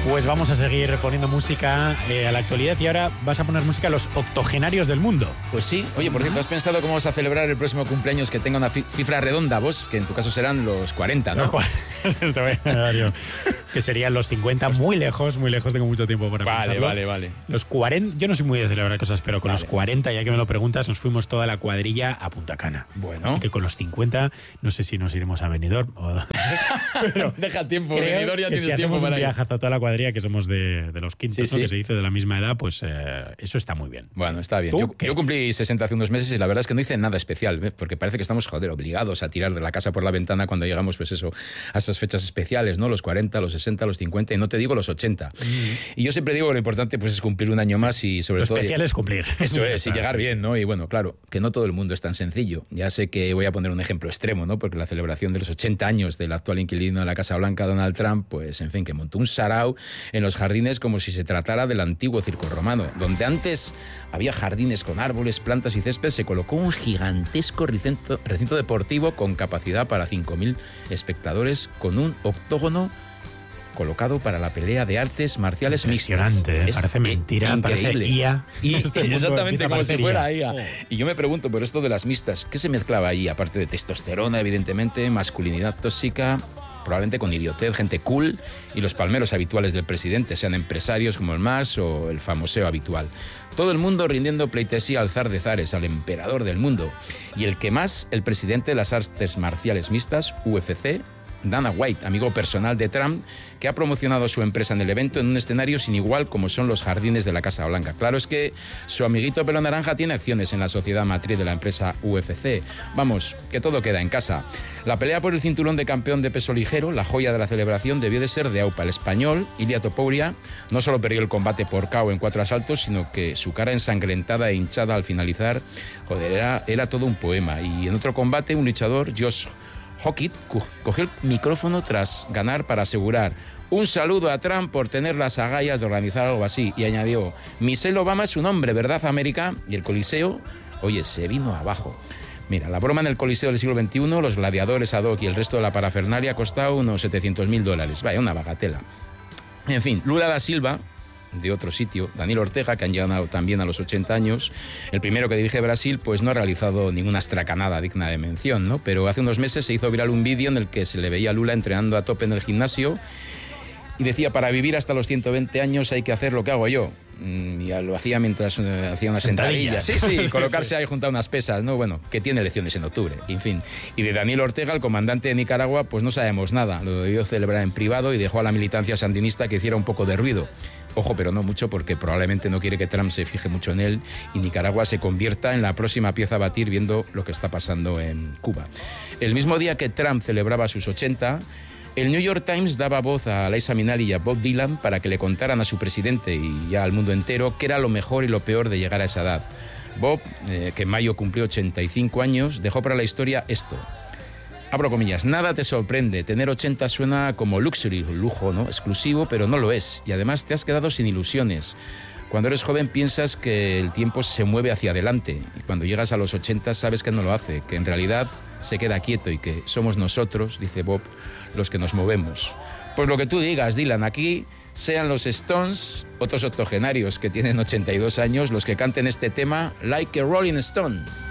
Pues vamos a seguir poniendo música a la actualidad y ahora vas a poner música a los octogenarios del mundo. Pues sí. Oye, por cierto, ¿has pensado cómo vas a celebrar el próximo cumpleaños que tenga una cifra redonda, vos? Que en tu caso serán los 40, ¿no? Que serían los 50, muy lejos, tengo mucho tiempo para pensarlo. Vale. Los 40, yo no soy muy de celebrar cosas, pero con los 40, ya que me lo preguntas, nos fuimos toda la cuadrilla a Punta Cana. Bueno. Así que con los 50, no sé si nos iremos a Benidorm o... Pero deja tiempo, Benidorm ya tienes si tiempo para ir. ir. Un viajazo a toda la cuadrilla, que somos de los quintos, ¿no? Que se dice de la misma edad, pues eso está muy bien. Bueno, está bien. Yo cumplí 60 hace unos meses y la verdad es que no hice nada especial, porque parece que estamos, obligados a tirar de la casa por la ventana cuando llegamos, pues eso, a esas fechas especiales, ¿no? Los 40, los 60, los 50 y no te digo los 80. Y yo siempre digo que lo importante pues es cumplir un año más y sobre todo... Lo especial es cumplir. Eso es, y llegar bien, ¿no? Y bueno, claro, que no todo el mundo es tan sencillo. Ya sé que voy a poner un ejemplo extremo, ¿no? Porque la celebración de los 80 años del actual inquilino de la Casa Blanca, Donald Trump, pues en fin, que montó un sarao en los jardines como si se tratara del antiguo circo romano, donde antes había jardines con árboles, plantas y césped, se colocó un gigantesco recinto deportivo con capacidad para 5.000 espectadores, con un octógono colocado para la pelea de artes marciales mixtas. Impresionante, parece mentira, increíble. Parece IA. Exactamente, como si fuera IA. Y yo me pregunto por esto de las mixtas, ¿qué se mezclaba ahí? Aparte de testosterona, evidentemente, masculinidad tóxica, probablemente con idiotez, gente cool y los palmeros habituales del presidente, sean empresarios como el Mas o el famoseo habitual. Todo el mundo rindiendo pleitesía al zar de zares, al emperador del mundo. Y el que más, el presidente de las artes marciales mixtas, UFC, Dana White, amigo personal de Trump, que ha promocionado su empresa en el evento en un escenario sin igual como son los jardines de la Casa Blanca. Claro, es que su amiguito pelo naranja tiene acciones en la sociedad matriz de la empresa UFC. Vamos, que todo queda en casa. La pelea por el cinturón de campeón de peso ligero, la joya de la celebración, debió de ser de AUPA. El español, Ilia Topuria, no solo perdió el combate por KO en 4 asaltos, sino que su cara ensangrentada e hinchada al finalizar, era todo un poema. Y en otro combate, un luchador, Josh Hockett, cogió el micrófono tras ganar para asegurar un saludo a Trump por tener las agallas de organizar algo así y añadió: Michelle Obama es un hombre, ¿verdad, América? Y el Coliseo, oye, se vino abajo. Mira, la broma en el Coliseo del siglo XXI, los gladiadores ad hoc y el resto de la parafernalia ha costado unos $700.000. Vaya, una bagatela. En fin, Lula da Silva, de otro sitio, Daniel Ortega, que han llegado también a los 80 años, el primero que dirige Brasil, pues no ha realizado ninguna astracanada digna de mención, ¿no? Pero hace unos meses se hizo viral un vídeo en el que se le veía a Lula entrenando a tope en el gimnasio y decía: para vivir hasta los 120 años hay que hacer lo que hago yo. Y lo hacía mientras hacía una sentadilla. Sí, colocarse ahí junto a unas pesas, ¿no? Bueno, que tiene elecciones en octubre, en fin. Y de Daniel Ortega, el comandante de Nicaragua, pues no sabemos nada. Lo debió celebrar en privado y dejó a la militancia sandinista que hiciera un poco de ruido. Ojo, pero no mucho, porque probablemente no quiere que Trump se fije mucho en él y Nicaragua se convierta en la próxima pieza a batir viendo lo que está pasando en Cuba. El mismo día que Trump celebraba sus 80, el New York Times daba voz a Liza Minnelli y a Bob Dylan para que le contaran a su presidente y ya al mundo entero qué era lo mejor y lo peor de llegar a esa edad. Bob, que en mayo cumplió 85 años, dejó para la historia esto. Abro comillas: nada te sorprende, tener 80 suena como luxury, lujo, ¿no? Exclusivo, pero no lo es. Y además te has quedado sin ilusiones. Cuando eres joven piensas que el tiempo se mueve hacia adelante y cuando llegas a los 80 sabes que no lo hace, que en realidad se queda quieto y que somos nosotros, dice Bob, los que nos movemos. Pues lo que tú digas, Dylan, aquí sean los Stones, otros octogenarios que tienen 82 años, los que canten este tema, Like a Rolling Stone.